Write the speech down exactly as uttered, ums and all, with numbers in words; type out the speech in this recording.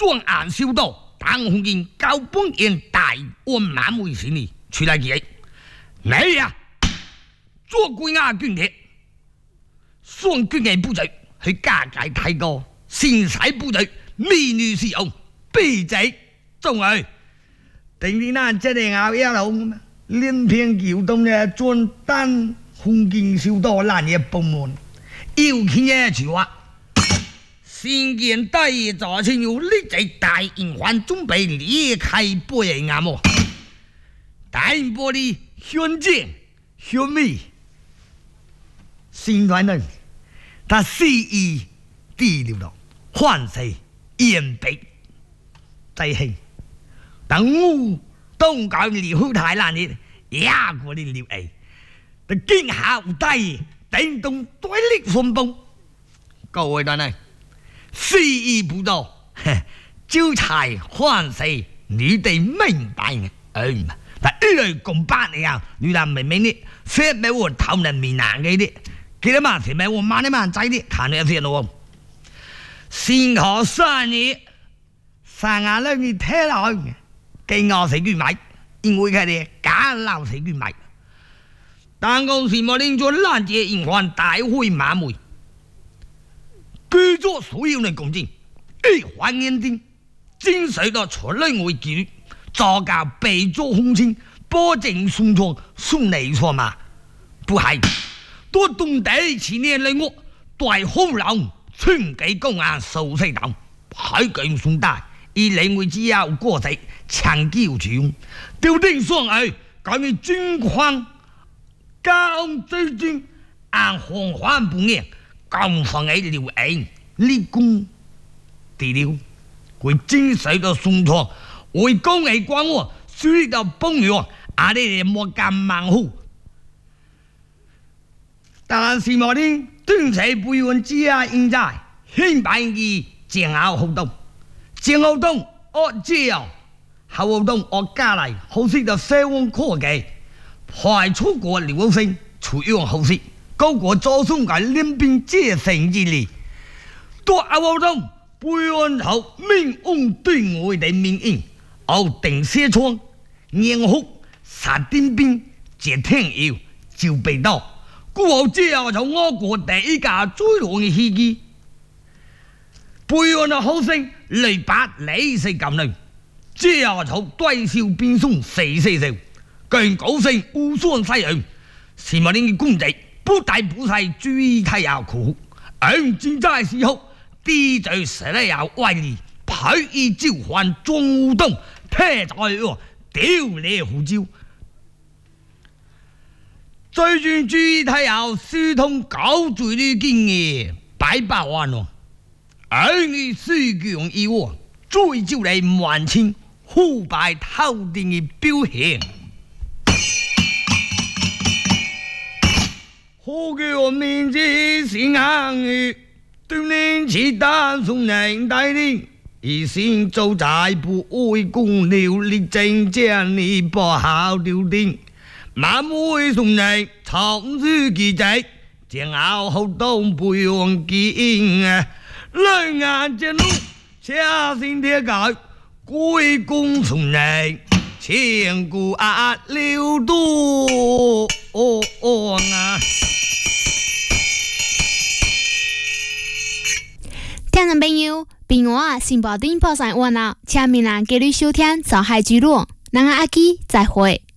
专案修道，当红军高本营大安满为先哩，出来记。你呀，做归亚军的，双军的部队去加解太高，先使部队美女使用，必仔中去。定你那这里熬一路，连篇桥东嘅专单红军修道烂嘢部门，要起嘢住话。先见大爷早前有立在大营环准备离开北营啊么？大营玻璃宣战宣美，新团人他肆意地流了，换谁严备在行，当我东港离后台南的亚国的流哎，他今下有大爷顶动对立分崩，各位团人。肆意不到，就才换谁？你得明白呢。嗯，但一类公办的呀，你那明明的，非没我讨人民难给的，给他嘛，非没我妈的嘛在的，看那些咯。先考三年，三下两你太老，给我谁去买？因为佢哋假老谁去买？但讲什么令做烂节隐患大会满门。据做所有的公证，一环验定，精髓的出来为纪律，造假被做红清，保证送错送你错嘛？不系，多东地前年嚟我对好人村给公安收西党，海警送大，以领为只要过世，抢救全，丢定双耳，讲你军况，高追军按红环不严。刚放喺廖影，立功第六，佢精髓嘅送錯，為公嘅關我，輸到崩咗，啊！你哋莫咁猛好。但是莫啲短期背叛之下應在，興辦嘅正拗好動，正拗動我知啊，後拗動我加嚟，好似就社會科技，排出國遼星，採用好事。高國做送嘅兩邊皆成之理，多阿wol東背案後命案對外的命令，後定車窗年哭殺點兵接聽要就被盜，故後之後就我國第一架最long嘅飛機，背案嘅好聲雷八李四咁樣，之後就對笑變送四四四，更高聲無雙西洋，是咪呢個公仔？不大不細，注意睇下苦。而今在時候，地在死了要外力，派一召喚中武動，踢在我丟你胡椒。最近注意睇下疏通搞罪的經驗，百百萬咯。而你雖強以我，最就嚟萬千腐敗透頂嘅表現。好嘅我面子是硬嘅，對年次單送人大啲，而先做大部愛公了力正將你播好掉定，晚會送人藏書記仔，將拗好當背往見啊，兩眼隻路車先鐵解，歸公送人千古壓了多啊！ 聽眾朋友，俾我啊，先報定報上完啦，請明人繼續收聽《上海之路》，咱阿基再會。